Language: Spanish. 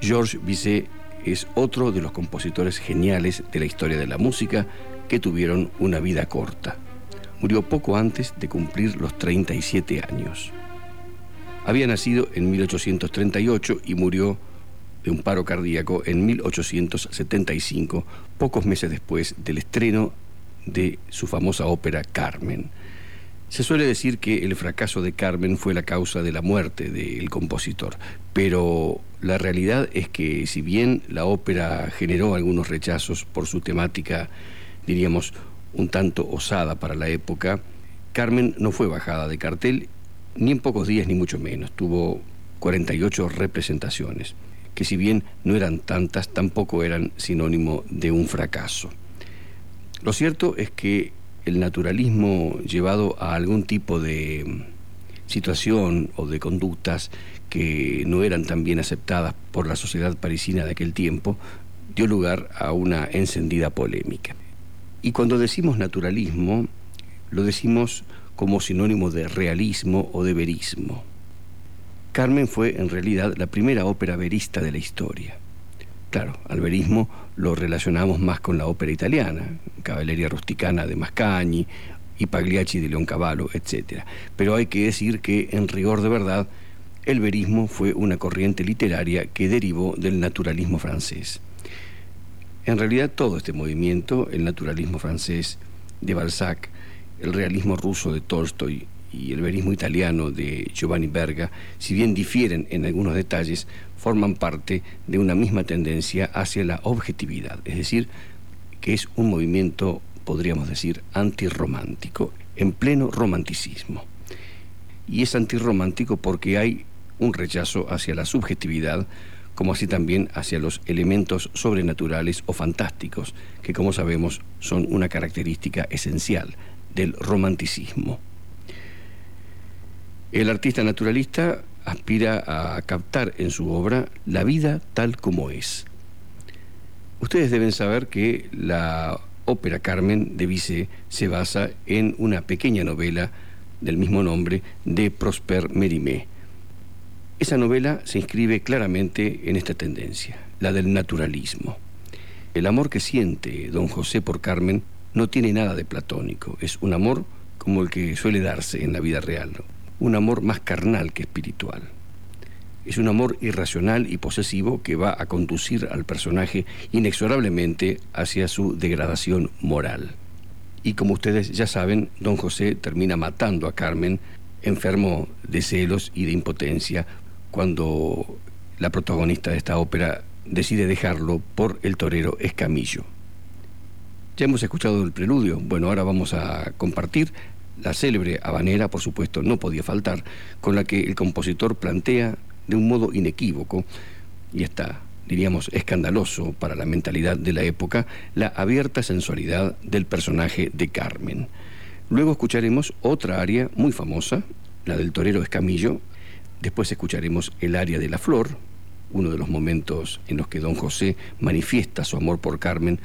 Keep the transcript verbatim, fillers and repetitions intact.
Georges Bizet es otro de los compositores geniales de la historia de la música que tuvieron una vida corta. Murió poco antes de cumplir los treinta y siete años. Había nacido en mil ochocientos treinta y ocho y murió de un paro cardíaco en mil ochocientos setenta y cinco, pocos meses después del estreno de su famosa ópera Carmen. Se suele decir que el fracaso de Carmen fue la causa de la muerte del compositor, pero la realidad es que si bien la ópera generó algunos rechazos por su temática, diríamos, un tanto osada para la época, Carmen no fue bajada de cartel ni en pocos días ni mucho menos. Tuvo cuarenta y ocho representaciones, que si bien no eran tantas, tampoco eran sinónimo de un fracaso. Lo cierto es que el naturalismo llevado a algún tipo de situación o de conductas que no eran tan bien aceptadas por la sociedad parisina de aquel tiempo, dio lugar a una encendida polémica. Y cuando decimos naturalismo, lo decimos como sinónimo de realismo o de verismo. Carmen fue en realidad la primera ópera verista de la historia. Claro, al verismo lo relacionamos más con la ópera italiana, Cavalleria Rusticana de Mascagni y Pagliacci de Leoncavallo, etcétera. Pero hay que decir que, en rigor de verdad, el verismo fue una corriente literaria que derivó del naturalismo francés. En realidad, todo este movimiento, el naturalismo francés de Balzac, el realismo ruso de Tolstoy y el verismo italiano de Giovanni Verga, si bien difieren en algunos detalles, forman parte de una misma tendencia hacia la objetividad, es decir, que es un movimiento, podríamos decir, antirromántico, en pleno romanticismo. Y es antirromántico porque hay un rechazo hacia la subjetividad, como así también hacia los elementos sobrenaturales o fantásticos, que, como sabemos, son una característica esencial del romanticismo. El artista naturalista aspira a captar en su obra la vida tal como es. Ustedes deben saber que la ópera Carmen de Bizet se basa en una pequeña novela del mismo nombre de Prosper Mérimée. Esa novela se inscribe claramente en esta tendencia, la del naturalismo. El amor que siente don José por Carmen no tiene nada de platónico, es un amor como el que suele darse en la vida real, un amor más carnal que espiritual. Es un amor irracional y posesivo que va a conducir al personaje inexorablemente hacia su degradación moral. Y como ustedes ya saben, don José termina matando a Carmen, enfermo de celos y de impotencia, cuando la protagonista de esta ópera decide dejarlo por el torero Escamillo. Ya hemos escuchado el preludio. Bueno, ahora vamos a compartir la célebre habanera, por supuesto, no podía faltar, con la que el compositor plantea de un modo inequívoco, y está, diríamos, escandaloso para la mentalidad de la época, la abierta sensualidad del personaje de Carmen. Luego escucharemos otra aria muy famosa, la del torero Escamillo. Después escucharemos el aria de la flor, uno de los momentos en los que don José manifiesta su amor por Carmen